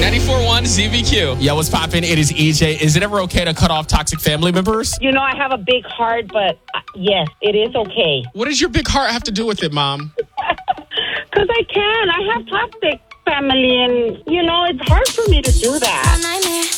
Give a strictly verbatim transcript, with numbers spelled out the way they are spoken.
ninety-four point one Z B Q. Yo, what's poppin'? It is E J. Is it ever okay to cut off toxic family members? You know, I have a big heart, but uh, yes, it is okay. What does your big heart have to do with it, Mom? Because I can. I have toxic family, and, you know, it's hard for me to do that.